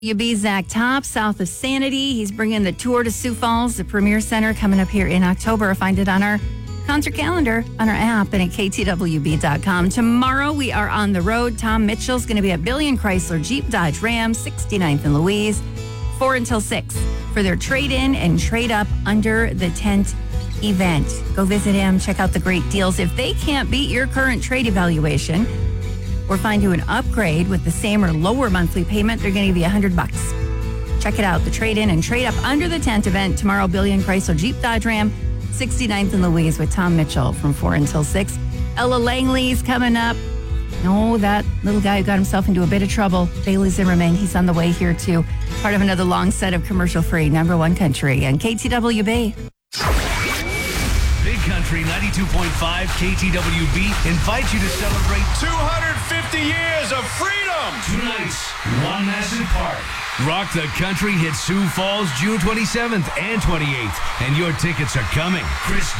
UB Zach Top, south of Sanity. He's bringing the tour to Sioux Falls, the Premier Center, coming up here in October. Find it on our concert calendar, on our app, and at ktwb.com. Tomorrow, we are on the road. Tom Mitchell's going to be at Billion Chrysler Jeep Dodge Ram, 69th and Louise, 4 until 6 for their trade-in and trade-up under the tent event. Go visit him. Check out the great deals. If they can't beat your current trade evaluation or find you an upgrade with the same or lower monthly payment, they're going to give you $100. Check it out. The trade-in and trade-up under the tent event tomorrow. Billion Chrysler Jeep Dodge Ram, 69th and Louise with Tom Mitchell from 4 until 6. Ella Langley's coming up. No, that little guy who got himself into a bit of trouble, Bailey Zimmerman, he's on the way here too. Part of another long set of commercial-free number one country and KTWB. Big Country 92.5 KTWB invites you to celebrate 250 years of freedom. tonight's one massive party. Rock the Country hits Sioux Falls June 27th and 28th, and your tickets are coming. Chris